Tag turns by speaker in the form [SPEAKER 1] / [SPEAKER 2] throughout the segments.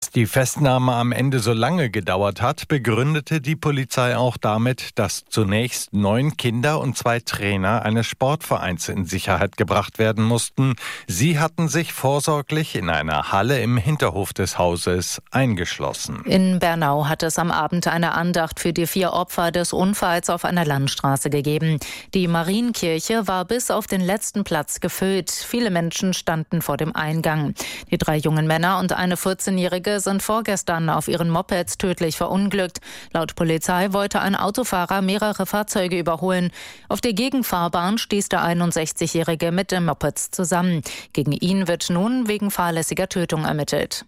[SPEAKER 1] Dass die Festnahme am Ende so lange gedauert hat, begründete die Polizei auch damit, dass zunächst 9 Kinder und 2 Trainer eines Sportvereins in Sicherheit gebracht werden mussten. Sie hatten sich vorsorglich in einer Halle im Hinterhof des Hauses eingeschlossen.
[SPEAKER 2] In Bernau hat es am Abend eine Andacht für die 4 Opfer des Unfalls auf einer Landstraße gegeben. Die Marienkirche war bis auf den letzten Platz gefüllt. Viele Menschen standen vor dem Eingang. Die 3 jungen Männer und eine 14-Jährige sind vorgestern auf ihren Mopeds tödlich verunglückt. Laut Polizei wollte ein Autofahrer mehrere Fahrzeuge überholen. Auf der Gegenfahrbahn stieß der 61-Jährige mit dem Moped zusammen. Gegen ihn wird nun wegen fahrlässiger Tötung ermittelt.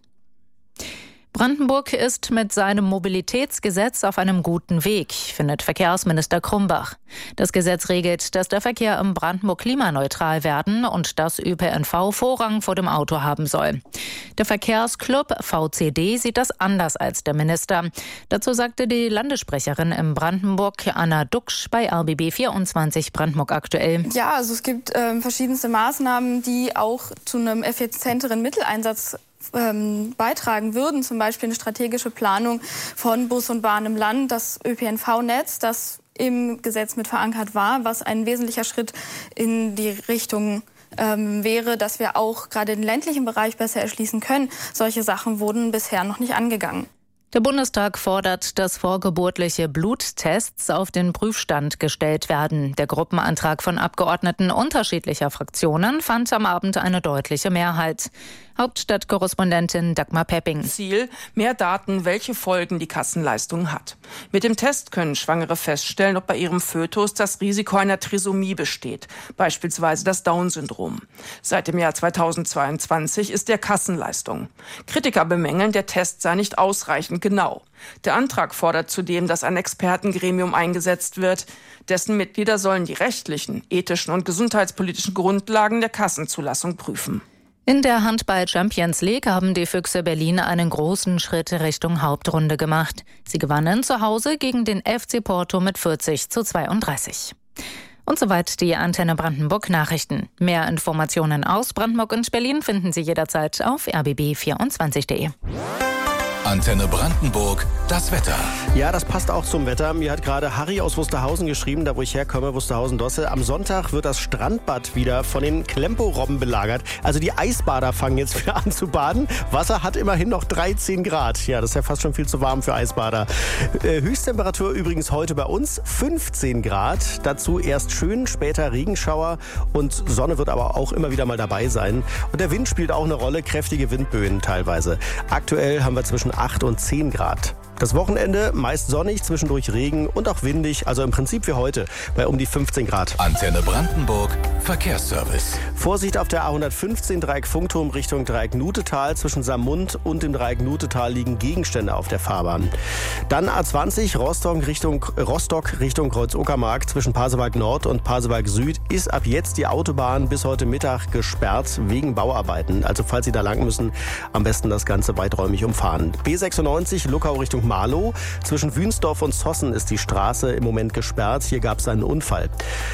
[SPEAKER 2] Brandenburg ist mit seinem Mobilitätsgesetz auf einem guten Weg, findet Verkehrsminister Krumbach. Das Gesetz regelt, dass der Verkehr in Brandenburg klimaneutral werden und dass ÖPNV Vorrang vor dem Auto haben soll. Der Verkehrsclub VCD sieht das anders als der Minister. Dazu sagte die Landessprecherin in Brandenburg, Anna Duksch, bei RBB 24 Brandenburg aktuell.
[SPEAKER 3] Ja, also es gibt verschiedenste Maßnahmen, die auch zu einem effizienteren Mitteleinsatz beitragen würden, zum Beispiel eine strategische Planung von Bus und Bahn im Land, das ÖPNV-Netz, das im Gesetz mit verankert war, was ein wesentlicher Schritt in die Richtung wäre, dass wir auch gerade den ländlichen Bereich besser erschließen können. Solche Sachen wurden bisher noch nicht angegangen.
[SPEAKER 2] Der Bundestag fordert, dass vorgeburtliche Bluttests auf den Prüfstand gestellt werden. Der Gruppenantrag von Abgeordneten unterschiedlicher Fraktionen fand am Abend eine deutliche Mehrheit. Hauptstadtkorrespondentin Dagmar Pepping.
[SPEAKER 4] Ziel: mehr Daten, welche Folgen die Kassenleistung hat. Mit dem Test können Schwangere feststellen, ob bei ihrem Fötus das Risiko einer Trisomie besteht, beispielsweise das Down-Syndrom. Seit dem Jahr 2022 ist der Kassenleistung. Kritiker bemängeln, der Test sei nicht ausreichend genau. Der Antrag fordert zudem, dass ein Expertengremium eingesetzt wird. Dessen Mitglieder sollen die rechtlichen, ethischen und gesundheitspolitischen Grundlagen der Kassenzulassung prüfen.
[SPEAKER 2] In der Handball-Champions League haben die Füchse Berlin einen großen Schritt Richtung Hauptrunde gemacht. Sie gewannen zu Hause gegen den FC Porto mit 40:32. Und soweit die Antenne Brandenburg Nachrichten. Mehr Informationen aus Brandenburg und Berlin finden Sie jederzeit auf rbb24.de.
[SPEAKER 5] Antenne Brandenburg, das Wetter.
[SPEAKER 6] Ja, das passt auch zum Wetter. Mir hat gerade Harry aus Wusterhausen geschrieben, da wo ich herkomme, Wusterhausen-Dosse. Am Sonntag wird das Strandbad wieder von den Klempo-Robben belagert. Also die Eisbader fangen jetzt wieder an zu baden. Wasser hat immerhin noch 13 Grad. Ja, das ist ja fast schon viel zu warm für Eisbader. Höchsttemperatur übrigens heute bei uns 15 Grad. Dazu erst schön, später Regenschauer und Sonne wird aber auch immer wieder mal dabei sein. Und der Wind spielt auch eine Rolle, kräftige Windböen teilweise. Aktuell haben wir zwischen 8 und 10 Grad. Das Wochenende meist sonnig, zwischendurch Regen und auch windig, also im Prinzip wie heute, bei um die 15 Grad.
[SPEAKER 5] Antenne Brandenburg, Verkehrsservice.
[SPEAKER 6] Vorsicht auf der A115 Dreieck Funkturm Richtung Dreieck Nutetal. Zwischen Saarmund und dem Dreieck Nutetal liegen Gegenstände auf der Fahrbahn. Dann A20 Rostock Richtung Kreuz-Uckermark. Zwischen Pasewalk Nord und Pasewalk Süd ist ab jetzt die Autobahn bis heute Mittag gesperrt wegen Bauarbeiten. Also falls Sie da lang müssen, am besten das Ganze weiträumig umfahren. B96 Luckau Richtung Marlow. Zwischen Wünsdorf und Zossen ist die Straße im Moment gesperrt. Hier gab es einen Unfall.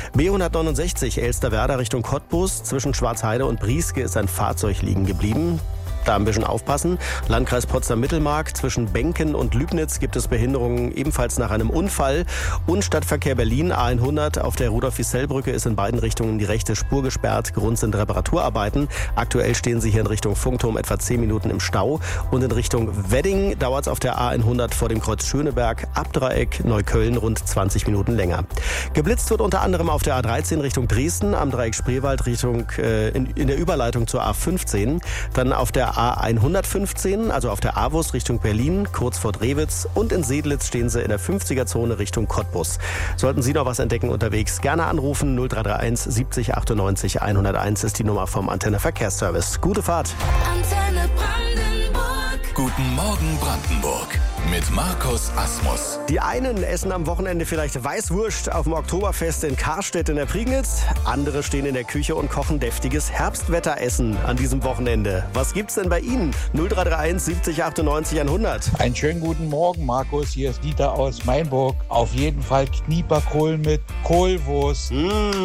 [SPEAKER 6] B169 Elsterwerda Richtung Cottbus. Zwischen Schwarzheide und Brieske ist ein Fahrzeug liegen geblieben. Da ein bisschen aufpassen. Landkreis Potsdam-Mittelmark. Zwischen Benken und Lübnitz gibt es Behinderungen ebenfalls nach einem Unfall. Und Stadtverkehr Berlin A100 auf der Rudolf-Wiesel-Brücke ist in beiden Richtungen die rechte Spur gesperrt. Grund sind Reparaturarbeiten. Aktuell stehen sie hier in Richtung Funkturm etwa 10 Minuten im Stau. Und in Richtung Wedding dauert es auf der A100 vor dem Kreuz Schöneberg ab Dreieck Neukölln rund 20 Minuten länger. Geblitzt wird unter anderem auf der A13 Richtung Dresden, am Dreieck Spreewald in der Überleitung zur A15. Dann auf der A115, also auf der AWUS Richtung Berlin, kurz vor Drewitz, und in Sedlitz stehen sie in der 50er-Zone Richtung Cottbus. Sollten Sie noch was entdecken unterwegs, gerne anrufen. 0331 70 98 101 ist die Nummer vom Antenne Verkehrsservice. Gute Fahrt.
[SPEAKER 5] Antenne Brandenburg. Guten Morgen Brandenburg. Mit Markus Asmus.
[SPEAKER 6] Die einen essen am Wochenende vielleicht Weißwurst auf dem Oktoberfest in Karstedt in der Prignitz. Andere stehen in der Küche und kochen deftiges Herbstwetteressen an diesem Wochenende. Was gibt's denn bei Ihnen? 0331 70 98 100.
[SPEAKER 7] Einen schönen guten Morgen, Markus. Hier ist Dieter aus Mainburg. Auf jeden Fall Knieperkohl mit Kohlwurst.